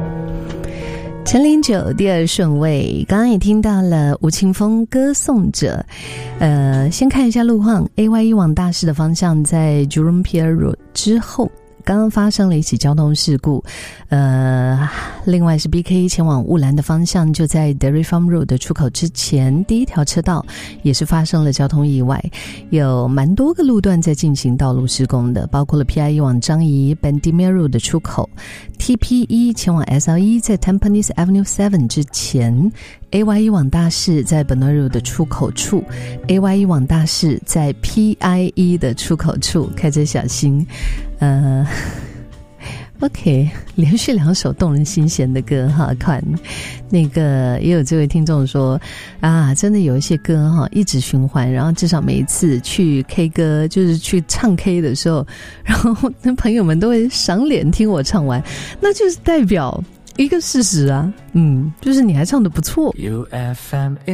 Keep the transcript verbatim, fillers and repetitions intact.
陈零九第二顺位，刚刚也听到了吴青峰歌颂者。呃，先看一下路况 ，A Y 一往大势的方向在 Jurong Pier Road 之后。刚刚发生了一起交通事故，呃，另外是 B K 前往雾兰的方向，就在 Dairy Farm Road 的出口之前，第一条车道也是发生了交通意外，有蛮多个路段在进行道路施工的，包括了 P I 一往樟宜 Bendemeer Road 的出口 ，T P 一前往 S L 一在 Tampines Avenue seven 之前。A Y 一往大势在 Benoi Road 的出口处 ，A Y 一往大势在 P I 一的出口处，开车小心。呃 ，OK， 连续两首动人心弦的歌哈，看那个也有这位听众说啊，真的有一些歌哈一直循环，然后至少每一次去 K 歌，就是去唱 K 的时候，然后那朋友们都会赏脸听我唱完，那就是代表一个事实啊，嗯，就是你还唱得不错。 U F M